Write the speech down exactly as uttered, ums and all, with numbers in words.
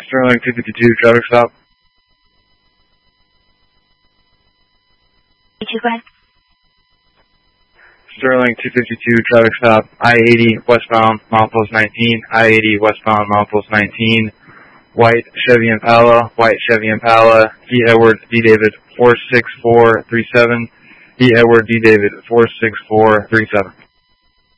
Sterling two fifty-two, traffic stop. Two, go ahead. Sterling two fifty-two, traffic stop, I eighty westbound, milepost nineteen, I eighty westbound, milepost nineteen, white Chevy Impala, white Chevy Impala, E. Edward D. David four six four three seven, E. Edward D. David four six four three seven.